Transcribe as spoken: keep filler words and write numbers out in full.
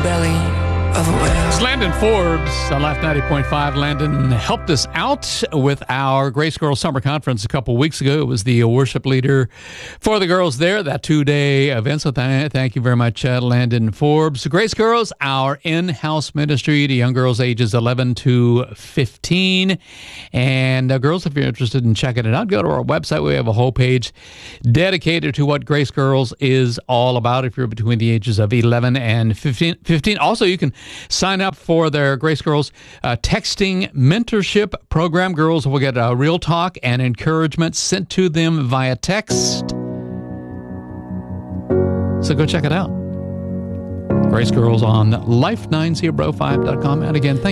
belly of a whale. It's Landon Forbes on Life ninety point five. Landon helped us out with our Grace Girls Summer Conference a couple weeks ago. It was the worship leader for the girls there, that two-day event. So th- thank you very much, uh, Landon Forbes. Grace Girls, our in-house ministry to young girls ages eleven to fifteen. And uh, girls, if you're interested in checking it out, go to our website. We have a whole page dedicated to what Grace Girls is all about if you're between the ages of eleven and fifteen. Also, you can sign up for their Grace Girls uh, texting mentorship program. Girls will get a real talk and encouragement sent to them via text. So go check it out. Grace Girls on life nine oh five dot com. And again, thank